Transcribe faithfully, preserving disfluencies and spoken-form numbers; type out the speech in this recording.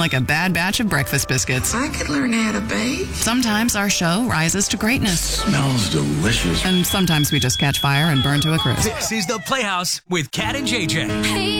like a bad batch of breakfast biscuits. I could learn how to bake. Sometimes our show rises to greatness. Smells delicious. And sometimes we just catch fire and burn to a crisp. This is The Playhouse with Kat and J J. Hey.